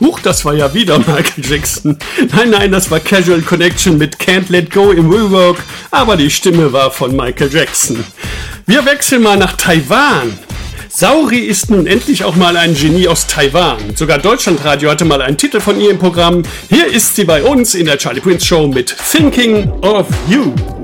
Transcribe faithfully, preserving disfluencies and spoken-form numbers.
Huch, das war ja wieder Michael Jackson. Nein, nein, das war Casual Connection mit Can't Let Go im Rework, aber die Stimme war von Michael Jackson. Wir wechseln mal nach Taiwan. Saori ist nun endlich auch mal ein Genie aus Taiwan. Sogar Deutschlandradio hatte mal einen Titel von ihr im Programm. Hier ist sie bei uns in der Charlie Prince Show mit Thinking of You.